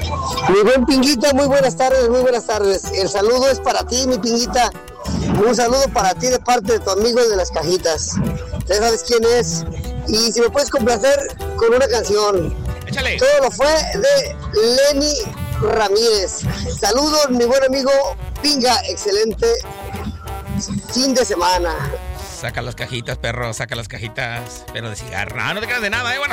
Mi buen Pinguita, muy buenas tardes, muy buenas tardes. El saludo es para ti, mi Pinguita. Un saludo para ti de parte de tu amigo de las cajitas. Ya sabes quién es. Y si me puedes complacer con una canción. Échale. Todo lo fue de Lenny Ramírez. Saludos, mi buen amigo Pinga. Excelente fin de semana. Saca las cajitas, perro, saca las cajitas. Pero de cigarro. No te creas de nada, bueno.